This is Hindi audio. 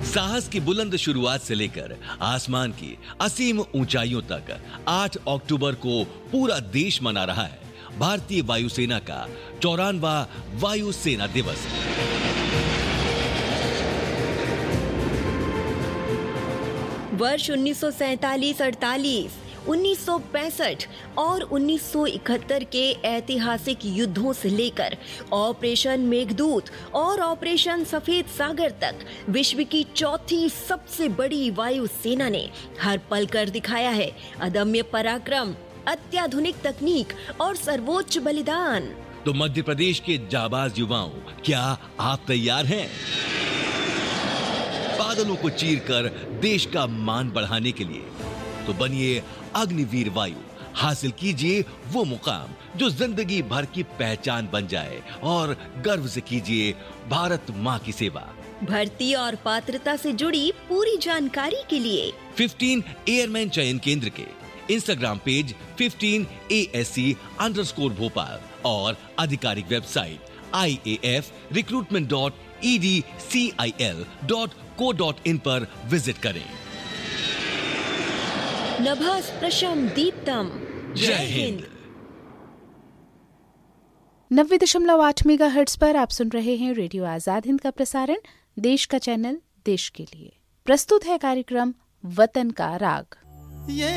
साहस की बुलंद शुरुआत से लेकर आसमान की असीम ऊंचाइयों तक 8 अक्टूबर को पूरा देश मना रहा है भारतीय वायुसेना का 94वां वायु सेना दिवस। वर्ष 1947-48, 1965 और 1971 के ऐतिहासिक युद्धों से लेकर ऑपरेशन मेघदूत और ऑपरेशन सफेद सागर तक विश्व की चौथी सबसे बड़ी वायु सेना ने हर पल कर दिखाया है अदम्य पराक्रम, अत्याधुनिक तकनीक और सर्वोच्च बलिदान। तो मध्य प्रदेश के जाबाज युवाओं, क्या आप तैयार हैं? बादलों को चीरकर देश का मान बढ़ाने के लिए तो बनिए अग्निवीर वायु, हासिल कीजिए वो मुकाम जो जिंदगी भर की पहचान बन जाए और गर्व से कीजिए भारत माँ की सेवा। भर्ती और पात्रता से जुड़ी पूरी जानकारी के लिए 15 एयरमैन चयन केंद्र के इंस्टाग्राम पेज 15 ASC_भोपाल और आधिकारिक वेबसाइट iaf recruitment.edcil.co.in पर विजिट करें। नभः स्पृशं दीप्तम। जय हिंद। 90.8 मेगाहर्ट्ज पर आप सुन रहे हैं रेडियो आजाद हिंद का प्रसारण, देश का चैनल देश के लिए। प्रस्तुत है कार्यक्रम वतन का राग।